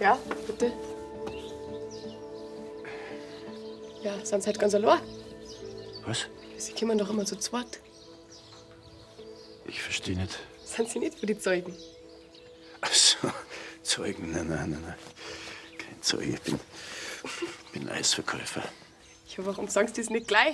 Ja, bitte. Ja, sind sie halt ganz allein. Was? Sie kommen doch immer zu zweit. Ich verstehe nicht. Sind sie nicht für die Zeugen? Ach so, Zeugen, nein. Kein Zeuge, ich bin Eisverkäufer. Ja, warum sagst du das nicht gleich?